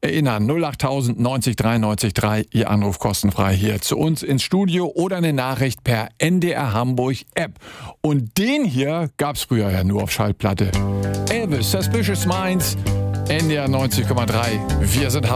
erinnern. 08000 90 93 3, Ihr Anruf kostenfrei hier zu uns ins Studio oder eine Nachricht per NDR Hamburg App. Und den hier gab's früher ja nur auf Schallplatte. Elvis, Suspicious Minds, NDR 90,3. Wir sind Hamburg.